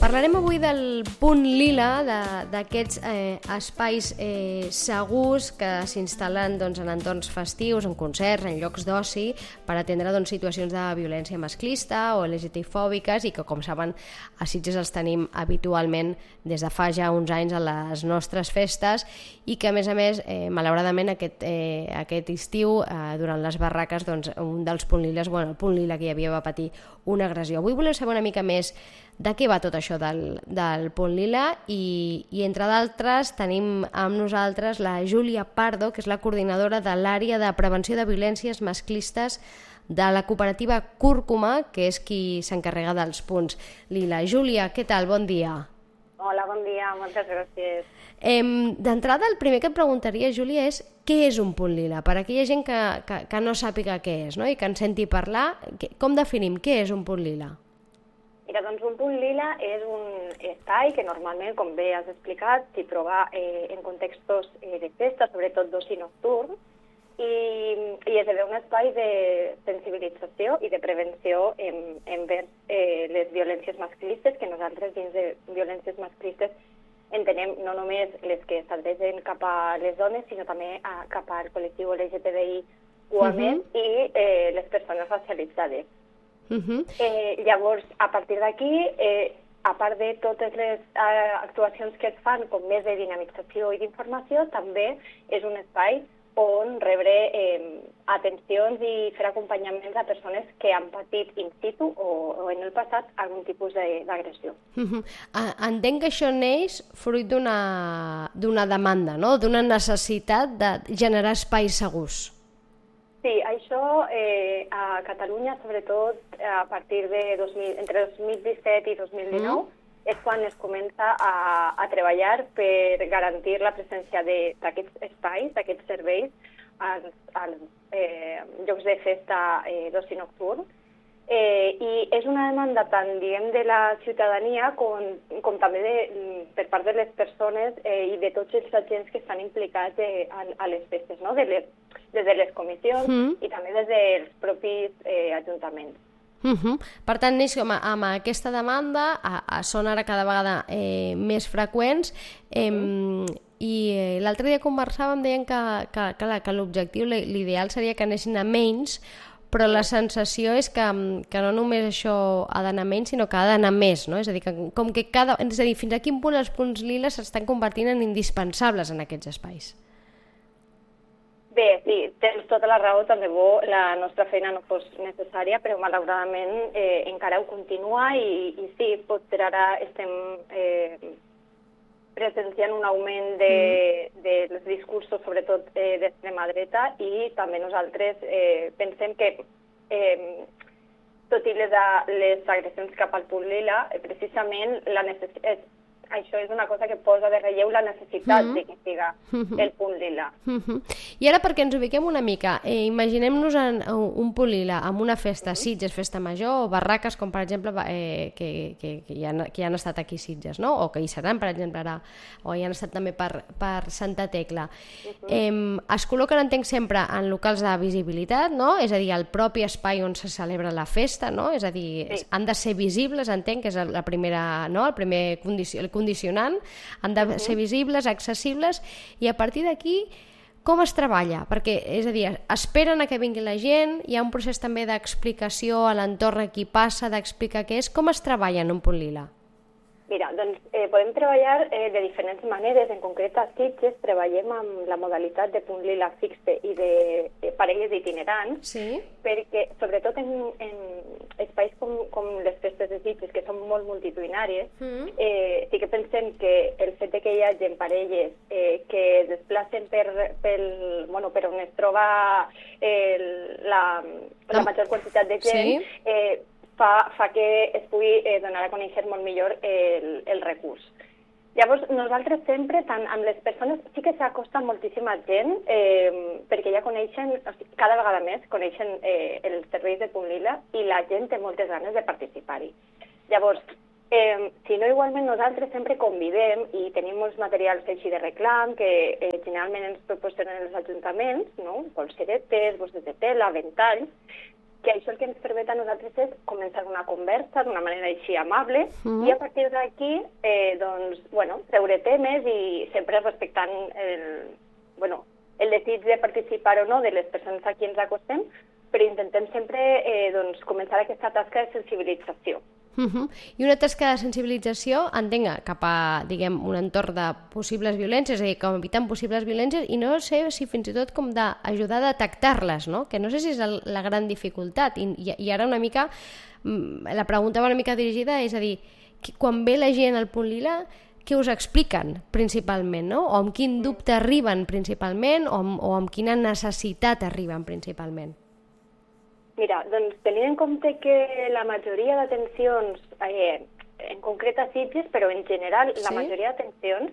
Parlarem avui del punt lila, d'aquests espais segurs que s'instal·len en entorns festius, en concerts, en llocs d'oci, per atendre situacions de violència masclista o LGTBI-fòbiques i que, com saben, a Sitges els tenim habitualment des de fa ja uns anys a les nostres festes i que, a més, malauradament, aquest estiu, durant les barraques, un dels punts liles, el punt lila que hi havia, va patir una agressió. Avui volem saber una mica més de què va tot això del punt lila i entre d'altres tenim amb nosaltres la Júlia Pardo, que és la coordinadora de l'àrea de prevenció de violències masclistes de la cooperativa Cúrcuma, que és qui s'encarrega dels punts lila. Júlia, què tal? Bon dia. Hola, bon dia, moltes gràcies. D'entrada, el primer que et preguntaria, Júlia, és què és un punt lila? Per a aquella gent que no sàpiga què és, no? I que en senti parlar, com definim què és un punt lila? Mira, doncs un punt lila és un espai que normalment, com bé has explicat, s'hi troba en contextos de festa, sobretot d'oci nocturn, i esdevé un espai de sensibilització i de prevenció envers les violències masclistes, que nosaltres dins de violències masclistes entenem no només les que s'adrecen cap a les dones, sinó també cap al col·lectiu LGTBI i les persones racialitzades. Llavors, a partir d'aquí, a part de totes les actuacions que es fan com més de dinamització i d'informació, també és un espai on rebre atencions i fer acompanyaments a persones que han patit in situ o en el passat algun tipus d'agressió. Entenc que això neix fruit d'una demanda, no? D'una necessitat de generar espais segurs. Sí, això a Catalunya, sobretot a partir de entre 2017 i 2019, és quan es comença a treballar per garantir la presència d'aquests espais, d'aquests serveis als llocs de festa d'oci nocturn. I és una demanda tant, diguem, de la ciutadania com també per part de les persones i de tots els agents que estan implicats a les festes, no? Des de les comissions i també des dels propis ajuntaments. Per tant, neix amb aquesta demanda, són ara cada vegada més freqüents i l'altre dia conversàvem, deien que l'objectiu, l'ideal seria que anessin a menys, però la sensació és que no només això ha d'anar menys, sinó que ha d'anar més, no? És a dir, fins a quin punt els punts lila s'estan convertint en indispensables en aquests espais? Bé, sí, tens tota la raó, tant de bo la nostra feina no fos necessària, però malauradament encara ho continua i sí, potser ara estem presenciant un augment dels discursos, sobretot d'extrema dreta, i també nosaltres pensem que, tot i les agressions cap al punt lila, precisament això és una cosa que posa de relleu la necessitat de que siga el punt lila. I ara, perquè ens ubiquem una mica, imaginem-nos un punt lila amb una festa, Sitges, festa major, o barraques, com per exemple que hi han estat aquí a Sitges, no? O que hi seran, per exemple, ara, o hi han estat també per Santa Tecla. Es col·loquen, entenc, sempre en locals de visibilitat, no? És a dir, el propi espai on se celebra la festa, no? És a dir, han de ser visibles, entenc, que és la primera, no? El primer condicionant, han de ser visibles, accessibles, i a partir d'aquí com es treballa? Perquè, és a dir, esperen a que vingui la gent, hi ha un procés també d'explicació a l'entorn a qui passa, d'explicar què és, com es treballa en un punt lila? Mira, doncs podem treballar de diferents maneres. En concret, a Sitges treballem amb la modalitat de punt lila fixe i de parelles itinerants, perquè, sobretot en espais com les festes de Sitges, que són molt multitudinàries, sí que pensem que el fet que hi hagi parelles que es desplacen per on es troba la major quantitat de gent, fa que es pugui donar a conèixer molt millor el recurs. Llavors, nosaltres sempre, tant amb les persones, sí que s'acosta moltíssima gent, perquè ja coneixen, cada vegada més, coneixen els serveis de punt lila i la gent té moltes ganes de participar-hi. Llavors, si no, igualment nosaltres sempre convidem i tenim molts materials així de reclam que generalment ens proporcionen els ajuntaments, no? Polseretes, bosses de tela, ventalls, que això el que ens permet a nosaltres és començar una conversa d'una manera així amable i a partir d'aquí, doncs, bueno, treure temes i sempre respectant el desig de participar o no de les persones a qui ens acostem, però intentem sempre doncs, començar aquesta tasca de sensibilització. I una tasca de sensibilització, entenc, cap a, diguem, un entorn de possibles violències, és a dir, com evitant possibles violències, i no sé si fins i tot com d'ajudar a detectar-les, no? Que no sé si és la gran dificultat. I ara una mica, la pregunta va una mica dirigida, és a dir, quan ve la gent al Punt Lila, què us expliquen principalment, no? O amb quin dubte arriben principalment, o amb quina necessitat arriben principalment? Mira, doncs tenint en compte que la majoria d'atencions, en concret a Sitges, però en general la majoria d'atencions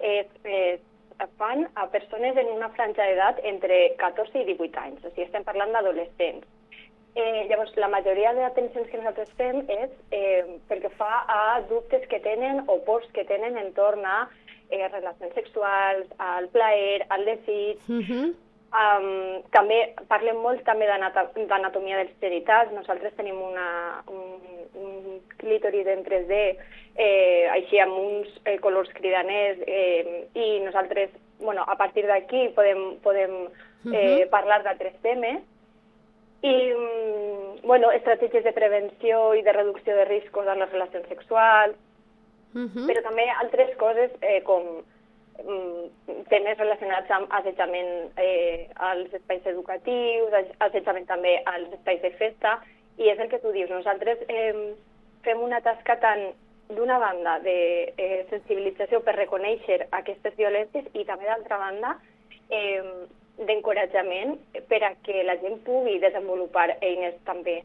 fan a persones en una franja d'edat entre 14 i 18 anys, o sigui, estem parlant d'adolescents. Llavors, la majoria d'atencions que nosaltres fem és pel que fa a dubtes que tenen o pors que tenen entorn a relacions sexuals, al plaer, al desig. També parlem molt també d'anatomia dels genitals. Nosaltres tenim un clítoris en 3D així amb uns colors cridaners i nosaltres, bueno, a partir d'aquí podem parlar d'altres temes i bueno, estratègies de prevenció i de reducció de riscos en les relacions sexuals, però també altres coses com temes relacionats amb assetjament als espais educatius, assetjament també als espais de festa, i és el que tu dius, nosaltres fem una tasca tant d'una banda de sensibilització per reconèixer aquestes violències i també d'altra banda d'encoratjament per a que la gent pugui desenvolupar eines també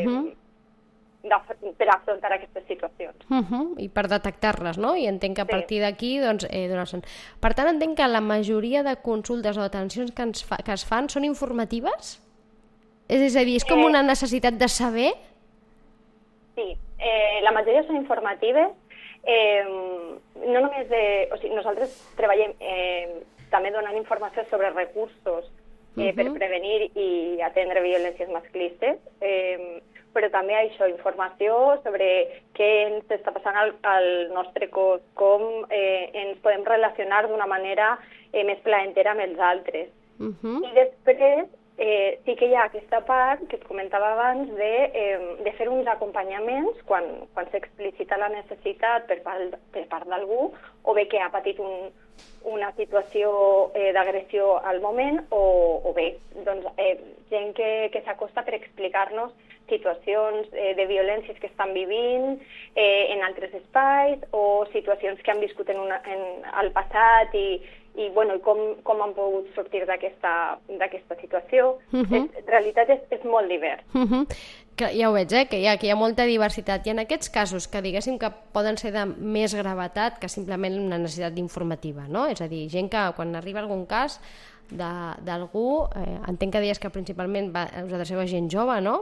per afrontar aquestes situacions. I per detectar-les, no? I entenc que a partir d'aquí donar-se'n. Per tant, entenc que la majoria de consultes o atencions que es fan són informatives? És a dir, és com una necessitat de saber? Sí, la majoria són informatives. No només o sigui, nosaltres treballem també donant informació sobre recursos per prevenir i atendre violències masclistes, però també això, informació sobre què ens està passant al nostre cos, com ens podem relacionar d'una manera més plaentera amb els altres. I després sí que hi ha aquesta part que et comentava abans de fer uns acompanyaments quan s'explicita la necessitat per part d'algú o bé que ha patit una situació d'agressió al moment o bé doncs, gent que s'acosta per explicar-nos situacions de violències que estan vivint en altres espais o situacions que han viscut al passat i bueno, com han pogut sortir d'aquesta situació. En realitat és molt divers. Que ja ho veig, que hi ha molta diversitat. I en aquests casos que diguéssim que poden ser de més gravetat que simplement una necessitat informativa, no? És a dir, gent que quan arriba algun cas d'algú, entenc que deies que principalment us adreceu a gent jove, no?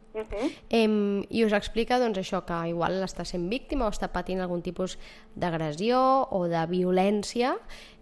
I us explica doncs, això, que igual està sent víctima o està patint algun tipus d'agressió o de violència.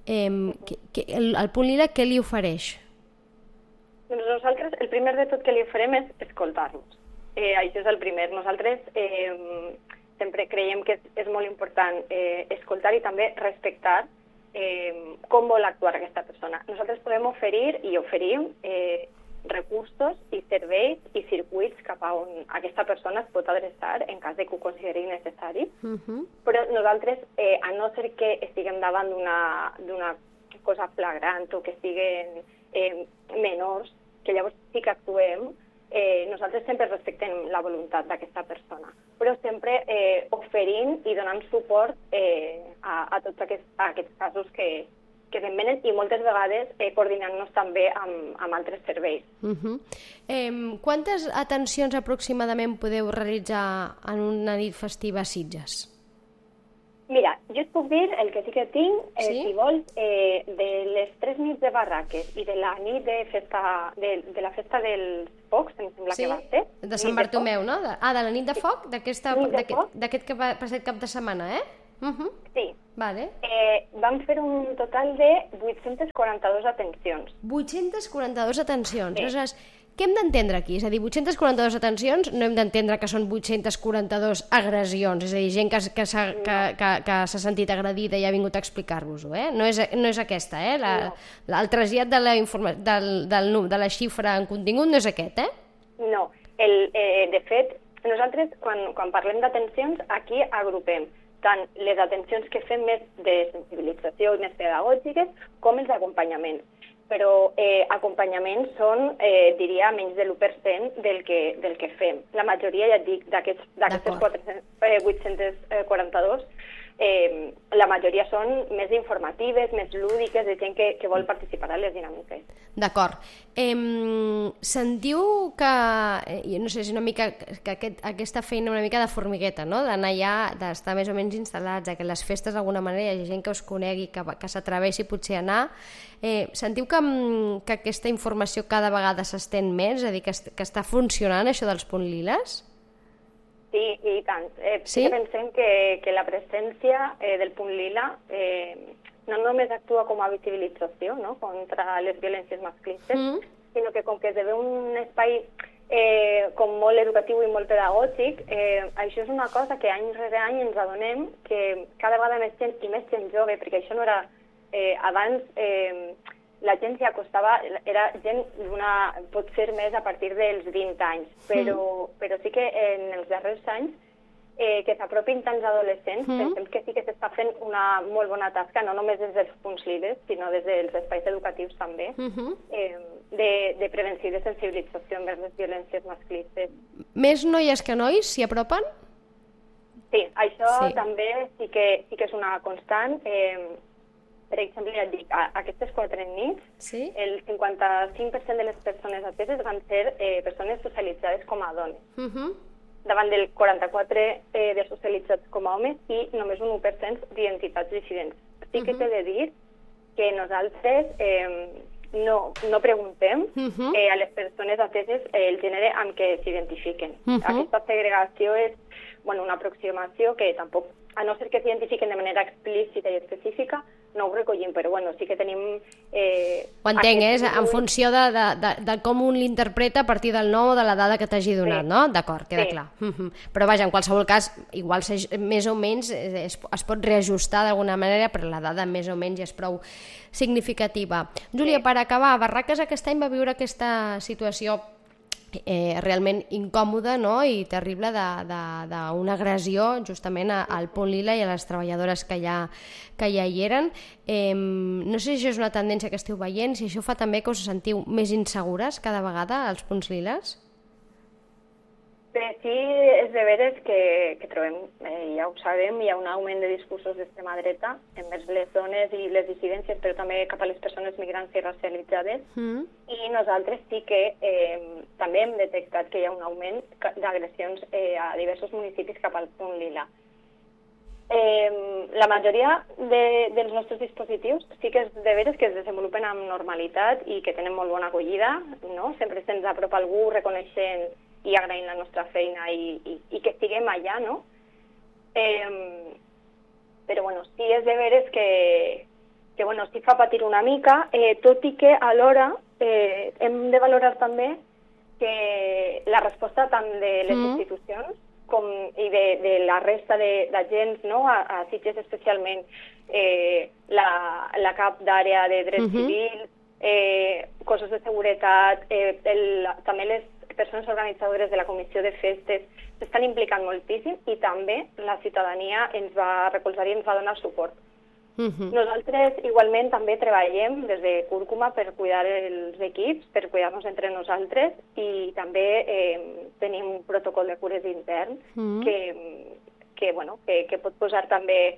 El Punt Lila què li ofereix? Doncs nosaltres el primer de tot que li oferem és escoltar-nos. Això és el primer. Nosaltres sempre creiem que és molt important escoltar i també respectar com vol actuar aquesta persona. Nosaltres podem oferir i oferim recursos i serveis i circuits cap a on aquesta persona es pot adreçar en cas de que ho consideri necessari. Però nosaltres, a no ser que estiguem davant d'una cosa flagrant o que estiguen menors, que llavors sí que actuem, nosaltres sempre respectem la voluntat d'aquesta persona, però sempre oferint i donant suport a tots aquests casos que se'n venen i moltes vegades coordinant-nos també amb altres serveis. Quantes atencions aproximadament podeu realitzar en una nit festiva a Sitges? Mira, jo et puc dir el que sí que tinc, si vols, de les 3 nits de barraques i de la nit de la festa dels focs, em sembla que va ser. De Sant Bartomeu, no? De la nit de foc, d'aquest que va passar cap de setmana, Sí. Vale. Vam fer un total de 842 atencions. 842 atencions. Aleshores, Què hem d'entendre aquí? És a dir, 842 detencions, no hem d'entendre que són 842 agressions, és a dir, gent que s'ha sentit agredida i ha vingut a explicar-vos-ho, No és aquesta, el trasllat de la xifra en contingut no és aquest, No, de fet, nosaltres quan parlem d'atencions, aquí agrupem tant les atencions que fem més de sensibilització i més pedagògiques com els acompanyaments. Però acompanyaments són, diria, menys de l'1% del que fem. La majoria, ja et dic, d'aquestes 842, la majoria són més informatives, més lúdiques, de gent que vol participar a les dinàmiques. D'acord. Sentiu que, no sé, és una mica que aquesta feina una mica de formigueta, no? D'anar allà, d'estar més o menys instal·lats, que les festes d'alguna manera hi hagi gent que us conegui, que s'atreveixi potser a anar. Sentiu que aquesta informació cada vegada s'estén més, és a dir, que està funcionant això dels punts liles? Sí, i tant. Sí? Pensem que la presència del punt lila no només actua com a visibilització, no?, contra les violències masclistes, sinó que com que esdevé un espai com molt educatiu i molt pedagògic, això és una cosa que any rere any ens adonem que cada vegada més gent, i més gent jove, perquè això no era... abans la gent s'hi acostava, era gent potser més a partir dels 20 anys, però sí que en els darrers anys que s'apropin tants adolescents, pensem que sí que s'està fent una molt bona tasca, no només des dels punts liles, sinó des dels espais educatius també, de prevenció i de sensibilització envers les violències masclistes. Més noies que nois s'hi apropen? Sí, això també sí que és una constant. Per exemple, ja et dic, aquestes 4 nits, el 55% de les persones ateses van ser persones socialitzades com a dones, davant del 44% de socialitzats com a homes i només un 1% d'identitats dissidents. Sí que t'he de dir que nosaltres no preguntem a les persones ateses el gènere amb què s'identifiquen. Aquesta segregació és una aproximació que tampoc, a no ser que s'identifiquen de manera explícita i específica, no ho recollim, però sí que tenim... Ho entenc, en funció de com un l'interpreta a partir del nom o de la dada que t'hagi donat, no? D'acord, queda clar. Però vaja, en qualsevol cas, igual més o menys es pot reajustar d'alguna manera, però la dada més o menys és prou significativa. Júlia, per acabar, Barraques aquest any va viure aquesta situació realment incòmoda, no?, i terrible d'una agressió justament al punt lila i a les treballadores que ja hi eren. No sé si això és una tendència que esteu veient, si això fa també que us sentiu més insegures cada vegada als punts liles? Sí, és de veres que trobem, ja ho sabem, hi ha un augment de discursos d'extrema dreta envers les dones i les dissidències, però també cap a les persones migrants i racialitzades. I nosaltres sí que també hem detectat que hi ha un augment d'agressions a diversos municipis cap al punt lila. La majoria dels nostres dispositius sí que és de veres que es desenvolupen amb normalitat i que tenen molt bona acollida, no? Sempre se'ns apropa algú reconeixent i agraint la nostra feina i que estiguem allà, no? Però, sí és de veres que sí fa patir una mica, tot i que alhora hem de valorar també que la resposta tant de les institucions i de la resta d'agents, no? A Sitges especialment, la cap d'àrea de drets civils, cossos de seguretat, també les persones organitzadores de la comissió de festes s'estan implicant moltíssim i també la ciutadania ens va recolzar i ens va donar suport. Nosaltres igualment també treballem des de Cúrcuma per cuidar els equips, per cuidar-nos entre nosaltres i també tenim un protocol de cures intern que pot posar també...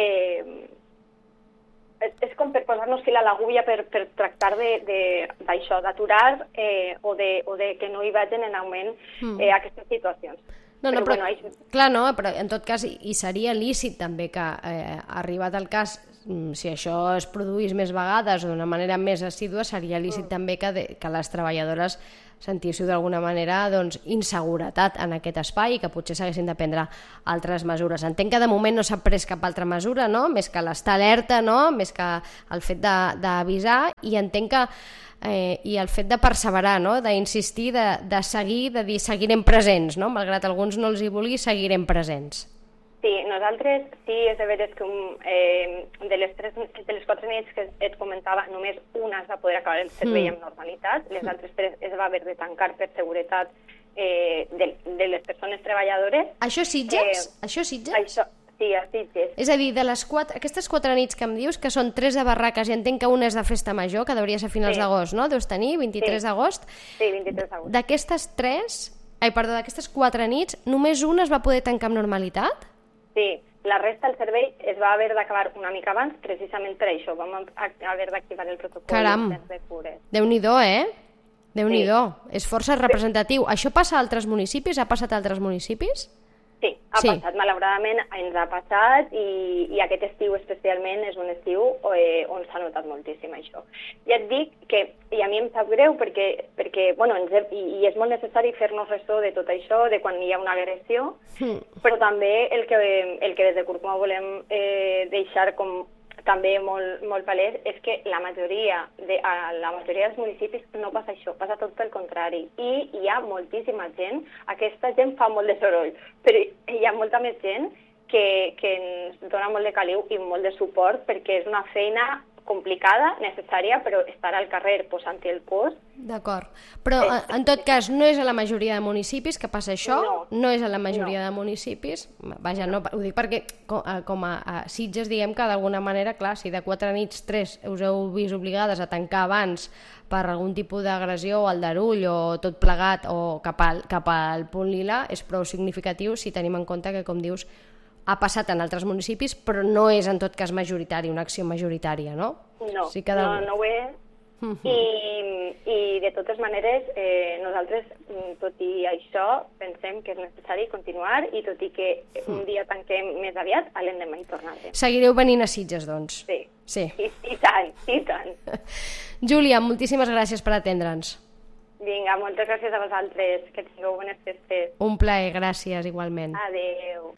És com per posar-nos fil a l'agulla per tractar d'això, d'aturar o de que no hi vagin en augment aquestes situacions. Clar, no, però en tot cas hi seria lícit també que, arribat el cas, si això es produís més vegades o d'una manera més assídua, seria lícit també que les treballadores sentíssiu d'alguna manera inseguretat en aquest espai i que potser s'haguessin de prendre altres mesures. Entenc que de moment no s'ha pres cap altra mesura, no? Més que l'estar alerta, no? Més que el fet d'avisar, i entenc que i el fet de perseverar, no? D'insistir, de seguir, de dir seguirem presents, no? Malgrat alguns no els hi vulgui, seguirem presents. Sí, nosaltres sí, és de veres que de les 4 nits que et comentava, només una es va poder acabar el servei amb normalitat, les altres 3 es va haver de tancar per seguretat de les persones treballadores. Això és Sitges? Això és Sitges? Això, sí, a Sitges. És a dir, de aquestes 4 nits que em dius, que són 3 de barraques, i entenc que una és de festa major, que hauria ser a finals d'agost, no? Deus tenir, 23 d'agost. Sí, 23 d'agost. D'aquestes 4 nits, només una es va poder tancar amb normalitat? Sí, la resta del servei es va haver d'acabar una mica abans, precisament per això. Vam haver d'activar el protocol. Caram, Déu-n'hi-do, Déu-n'hi-do, és força representatiu. Això passa a altres municipis? Ha passat a altres municipis? Sí, ha passat, malauradament ens ha passat, i aquest estiu especialment és un estiu on s'ha notat moltíssim això. Ja et dic que, i a mi em sap greu perquè bueno, i és molt necessari fer-nos ressò de tot això, de quan hi ha una agressió, però també el que des de Curcuma volem deixar com també molt palès és que a la majoria dels municipis no passa això, passa tot pel contrari. I hi ha moltíssima gent, aquesta gent fa molt de soroll, però hi ha molta més gent que ens dona molt de caliu i molt de suport, perquè és una feina complicada, necessària, però estar al carrer posant-hi el cos... D'acord, però en tot cas no és a la majoria de municipis que passa això? No és a la majoria de municipis? Vaja, no, ho dic perquè com a Sitges diguem que d'alguna manera, clar, si de 4 nits 3 us heu vist obligades a tancar abans per algun tipus d'agressió o aldarull o tot plegat o cap al punt lila, és prou significatiu si tenim en compte que, com dius, ha passat en altres municipis, però no és en tot cas majoritari, una acció majoritària, no? No, no ho és. I de totes maneres, nosaltres, tot i això, pensem que és necessari continuar, i tot i que un dia tanquem més aviat, a l'endemà hi tornarem. Seguireu venint a Sitges, doncs? Sí. I tant. Júlia, moltíssimes gràcies per atendre'ns. Vinga, moltes gràcies a vosaltres. Que tingueu bones festes. Un plaer, gràcies, igualment. Adéu.